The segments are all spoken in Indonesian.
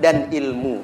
dan ilmu.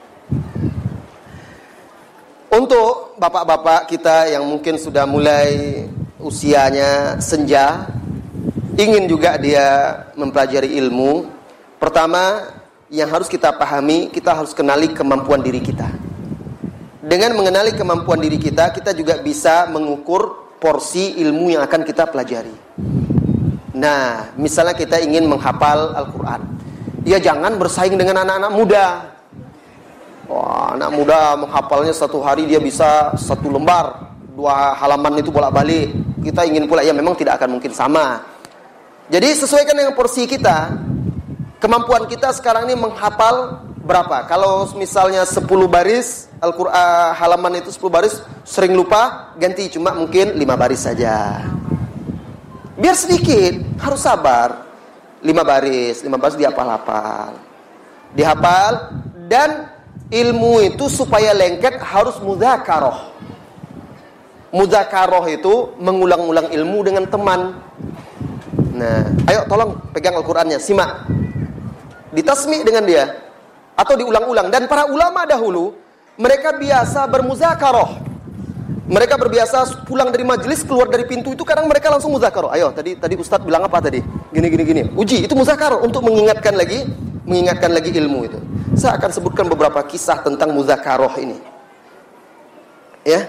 Untuk bapak-bapak kita yang mungkin sudah mulai usianya senja, ingin juga dia mempelajari ilmu, pertama yang harus kita pahami, kita harus kenali kemampuan diri kita. Dengan mengenali kemampuan diri kita, kita juga bisa mengukur porsi ilmu yang akan kita pelajari. Nah, misalnya kita ingin menghafal Al-Quran, ya jangan bersaing dengan anak-anak muda. Wah, anak muda menghafalnya satu hari dia bisa 1 lembar, 2 halaman itu bolak-balik. Kita ingin pula, ya memang tidak akan mungkin sama. Jadi sesuaikan dengan porsi kita. Kemampuan kita sekarang ini menghafal berapa? Kalau misalnya 10 baris Al-Quran, halaman itu 10 baris, sering lupa, ganti cuma mungkin 5 baris saja. Biar sedikit, harus sabar. 5 baris dihafal-hafal. Dihafal, dan ilmu itu supaya lengket harus mudzakarah. Mudzakarah itu mengulang-ulang ilmu dengan teman. Nah, ayo tolong pegang Al-Qurannya, simak. Ditasmi' dengan dia atau diulang-ulang. Dan para ulama dahulu, mereka biasa bermuzakarah. Mereka berbiasa pulang dari majelis, keluar dari pintu itu kadang mereka langsung muzakarah. Ayo, tadi Ustadz bilang apa tadi? Gini. Uji, itu muzakarah untuk mengingatkan lagi ilmu itu. Saya akan sebutkan beberapa kisah tentang muzakarah ini. Ya.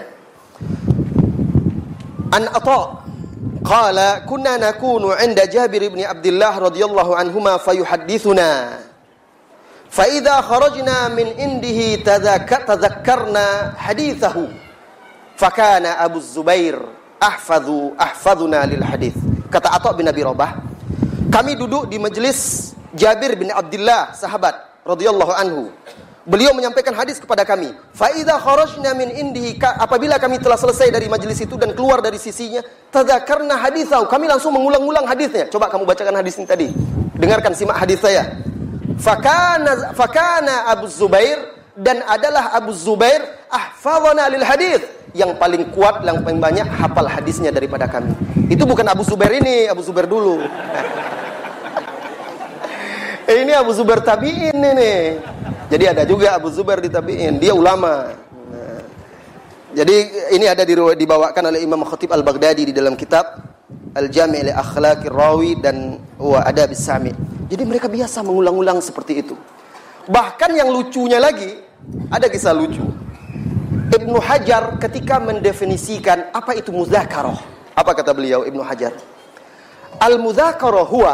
An Atha qala kunna nakunu 'inda Jabir bin Abdullah radhiyallahu anhuma fayuhaddithuna fa idza kharajna min indihi tadhakkarna hadithahu fa kana Abu Zubair ahfaduna lil hadith. Kata Atha bin Abi Rabah, kami duduk di majelis Jabir bin Abdullah, sahabat radhiyallahu anhu. Beliau menyampaikan hadis kepada kami. Fa idza kharajna min indihi, apabila kami telah selesai dari majelis itu dan keluar dari sisinya, tadzakarna haditsahu, kami langsung mengulang-ulang hadisnya. Coba kamu bacakan hadis ini tadi. Dengarkan, simak hadis saya. Fakana Abu Zubair, dan adalah Abu Zubair ahfadhana lil hadits, yang paling kuat, yang paling banyak hafal hadisnya daripada kami. Itu bukan Abu Zubair ini, Abu Zubair dulu. Ini Abu Zubair tabi'in ini. Jadi ada juga Abu Zubair di tabi'in, dia ulama. Nah, jadi ini ada dibawakan oleh Imam Khatib Al-Baghdadi di dalam kitab Al-Jami' li Akhlaqir Rawi dan wa Adabis Sami'. Jadi mereka biasa mengulang-ulang seperti itu. Bahkan yang lucunya lagi, ada kisah lucu. Ibnu Hajar ketika mendefinisikan apa itu muzakarah, apa kata beliau Ibnu Hajar? Al-muzakarah huwa,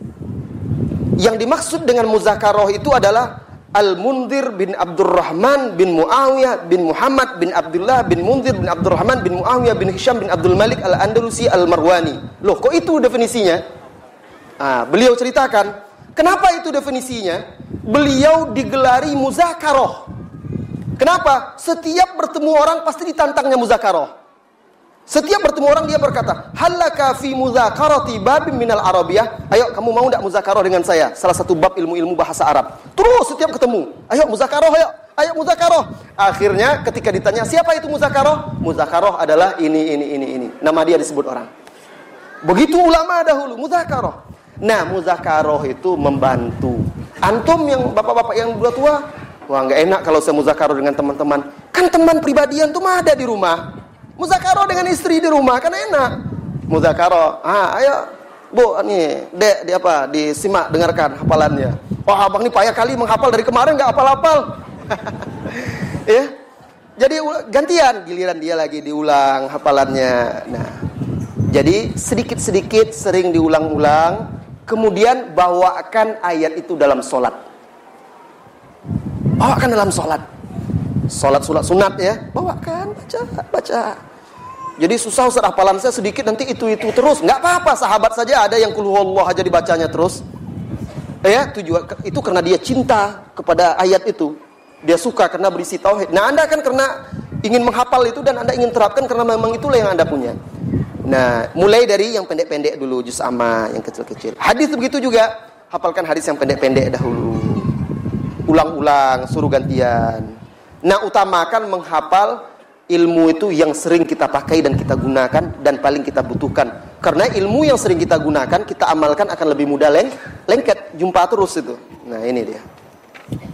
yang dimaksud dengan muzakarah itu adalah Al-Mundhir bin Abdurrahman bin Muawiyah bin Muhammad bin Abdullah bin Mundhir bin Abdurrahman bin Muawiyah bin Hisham bin Abdul Malik Al-Andalusi Al-Marwani. Loh, kok itu definisinya? Beliau ceritakan, kenapa itu definisinya? Beliau digelari muzakarah. Kenapa? Setiap bertemu orang pasti ditantangnya muzakarah. Setiap bertemu orang dia berkata, "Halaka fi muzakarati babin minal Arabiyah." Ayo, kamu mau enggak muzakarah dengan saya? Salah satu bab ilmu-ilmu bahasa Arab. Terus setiap ketemu, "Ayo muzakarah, ayo muzakarah." Akhirnya ketika ditanya, "Siapa itu muzakarah?" Muzakarah adalah ini. Nama dia disebut orang. Begitu ulama dahulu, muzakarah. Nah, muzakarah itu membantu. Antum yang bapak-bapak yang udah tua, wah enggak enak kalau saya muzakarah dengan teman-teman. Kan teman pribadian tuh mah ada di rumah. Muzakarah dengan istri di rumah kan enak. Muzakarah, ayo Bu, nih, Dek, disimak, dengarkan hafalannya. Wah, abang ini payah kali menghafal dari kemarin nggak hafal-hafal. Ya, jadi gantian, giliran dia lagi diulang hafalannya. Nah, jadi sedikit-sedikit sering diulang-ulang, kemudian bawakan ayat itu dalam sholat. Bawakan dalam sholat. Sholat sunat ya, bawakan, baca. Jadi susah Ustaz, hafalan saya sedikit, nanti itu terus. Enggak apa-apa, sahabat saja ada yang qul huwallahu aja dibacanya terus. Ya, itu karena dia cinta kepada ayat itu. Dia suka karena berisi tauhid. Nah, Anda kan karena ingin menghafal itu dan Anda ingin terapkan karena memang itulah yang Anda punya. Nah, mulai dari yang pendek-pendek dulu, juz amma, yang kecil-kecil. Hadis begitu juga, hafalkan hadis yang pendek-pendek dahulu. Ulang-ulang, suruh gantian. Nah, utamakan menghafal ilmu itu yang sering kita pakai dan kita gunakan dan paling kita butuhkan. Karena ilmu yang sering kita gunakan, kita amalkan akan lebih mudah lengket, jumpa terus itu. Nah, ini dia.